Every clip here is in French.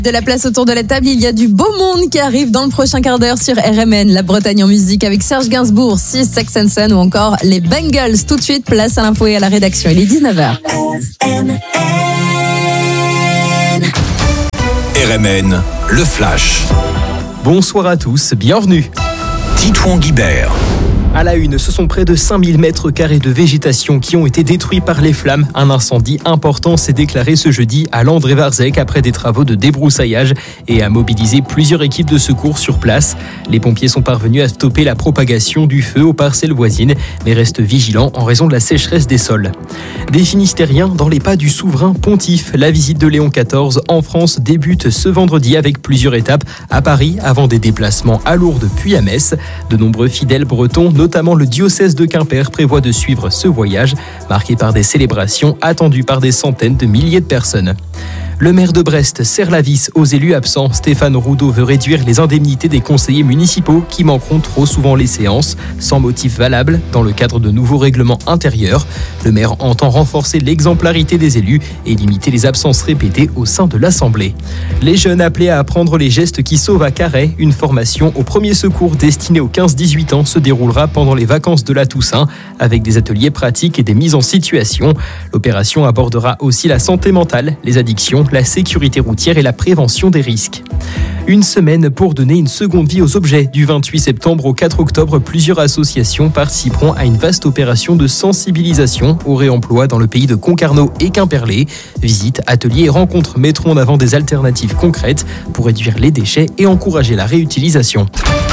De la place autour de la table, il y a du beau monde qui arrive dans le prochain quart d'heure sur RMN, la Bretagne en musique avec Serge Gainsbourg, Sis Saxenson ou encore les Bengals. Tout de suite, place à l'info et à la rédaction. Il est 19h. RMN, le Flash. Bonsoir à tous, bienvenue. Titouan Guibert. À la une, ce sont près de 5000 mètres carrés de végétation qui ont été détruits par les flammes. Un incendie important s'est déclaré ce jeudi à Landré-Varzec après des travaux de débroussaillage et a mobilisé plusieurs équipes de secours sur place. Les pompiers sont parvenus à stopper la propagation du feu aux parcelles voisines, mais restent vigilants en raison de la sécheresse des sols. Des Finistériens dans les pas du souverain pontife. La visite de Léon XIV en France débute ce vendredi avec plusieurs étapes à Paris avant des déplacements à Lourdes puis à Metz. De nombreux fidèles bretons, notamment le diocèse de Quimper, prévoit de suivre ce voyage, marqué par des célébrations attendues par des centaines de milliers de personnes. Le maire de Brest serre la vis aux élus absents. Stéphane Roudot veut réduire les indemnités des conseillers municipaux qui manqueront trop souvent les séances, sans motif valable, dans le cadre de nouveaux règlements intérieurs. Le maire entend renforcer l'exemplarité des élus et limiter les absences répétées au sein de l'Assemblée. Les jeunes appelés à apprendre les gestes qui sauvent à Carhaix. Une formation au premier secours destinée aux 15-18 ans se déroulera pendant les vacances de la Toussaint, avec des ateliers pratiques et des mises en situation. L'opération abordera aussi la santé mentale, les addictions, la sécurité routière et la prévention des risques. Une semaine pour donner une seconde vie aux objets. Du 28 septembre au 4 octobre, plusieurs associations participeront à une vaste opération de sensibilisation au réemploi dans le pays de Concarneau et Quimperlé. Visites, ateliers et rencontres mettront en avant des alternatives concrètes pour réduire les déchets et encourager la réutilisation.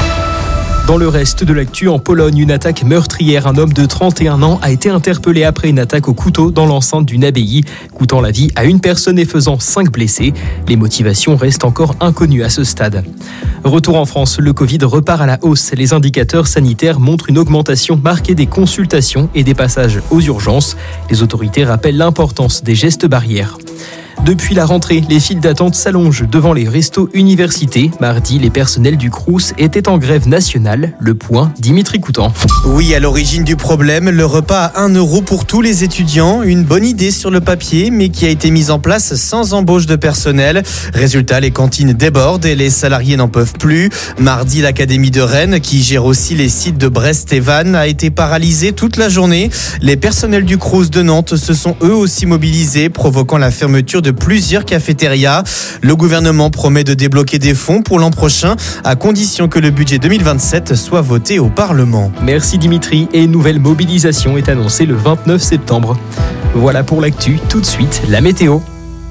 Dans le reste de l'actu, en Pologne, une attaque meurtrière. Un homme de 31 ans a été interpellé après une attaque au couteau dans l'enceinte d'une abbaye, coûtant la vie à une personne et faisant 5 blessés. Les motivations restent encore inconnues à ce stade. Retour en France, le Covid repart à la hausse. Les indicateurs sanitaires montrent une augmentation marquée des consultations et des passages aux urgences. Les autorités rappellent l'importance des gestes barrières. Depuis la rentrée, les files d'attente s'allongent devant les restos universités. Mardi, les personnels du Crous étaient en grève nationale. Le point, Dimitri Coutan. Oui, à l'origine du problème, le repas à 1 € pour tous les étudiants. Une bonne idée sur le papier, mais qui a été mise en place sans embauche de personnel. Résultat, les cantines débordent et les salariés n'en peuvent plus. Mardi, l'Académie de Rennes, qui gère aussi les sites de Brest et Vannes, a été paralysée toute la journée. Les personnels du Crous de Nantes se sont eux aussi mobilisés, provoquant la fermeture de plusieurs cafétérias. Le gouvernement promet de débloquer des fonds pour l'an prochain, à condition que le budget 2027 soit voté au Parlement. Merci Dimitri, et une nouvelle mobilisation est annoncée le 29 septembre. Voilà pour l'actu, tout de suite la météo.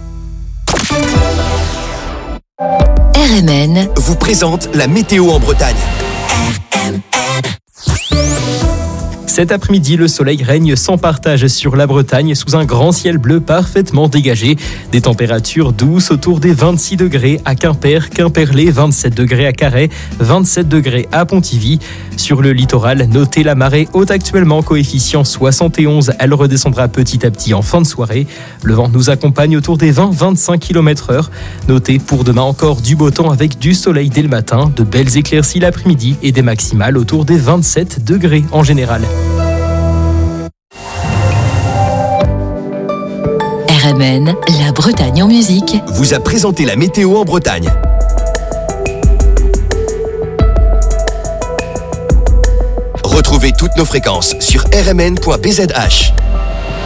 RMN vous présente la météo en Bretagne. Cet après-midi, le soleil règne sans partage sur la Bretagne sous un grand ciel bleu parfaitement dégagé. Des températures douces autour des 26 degrés à Quimper, Quimperlé, 27 degrés à Carhaix, 27 degrés à Pontivy. Sur le littoral, notez la marée haute actuellement, coefficient 71. Elle redescendra petit à petit en fin de soirée. Le vent nous accompagne autour des 20-25 km/h. Notez pour demain encore du beau temps avec du soleil dès le matin, de belles éclaircies l'après-midi et des maximales autour des 27 degrés en général. RMN, la Bretagne en musique, vous a présenté la météo en Bretagne. Retrouvez toutes nos fréquences sur rmn.bzh.